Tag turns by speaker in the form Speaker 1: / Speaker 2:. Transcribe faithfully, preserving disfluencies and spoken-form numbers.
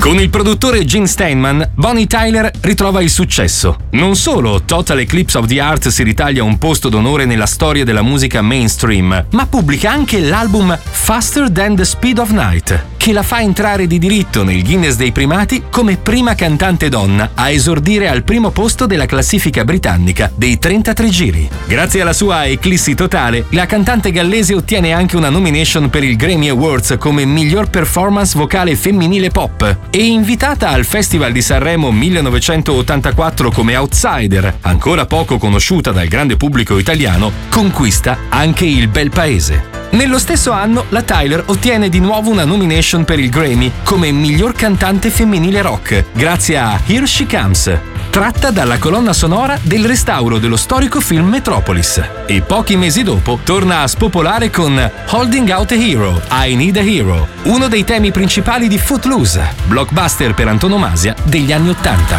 Speaker 1: Con il produttore Gene Steinman, Bonnie Tyler ritrova il successo. Non solo Total Eclipse of the Heart si ritaglia un posto d'onore nella storia della musica mainstream, ma pubblica anche l'album Faster Than the Speed of Night, che la fa entrare di diritto nel Guinness dei primati come prima cantante donna a esordire al primo posto della classifica britannica dei trentatré giri. Grazie alla sua eclissi totale, la cantante gallese ottiene anche una nomination per il Grammy Awards come miglior performance vocale femminile pop e invitata al Festival di Sanremo millenovecentottantaquattro come outsider, ancora poco conosciuta dal grande pubblico italiano, conquista anche il bel paese. Nello stesso anno la Tyler ottiene di nuovo una nomination per il Grammy come miglior cantante femminile rock, grazie a Here She Comes, tratta dalla colonna sonora del restauro dello storico film Metropolis, e pochi mesi dopo torna a spopolare con Holding Out a Hero, I Need a Hero, uno dei temi principali di Footloose, blockbuster per antonomasia degli anni Ottanta.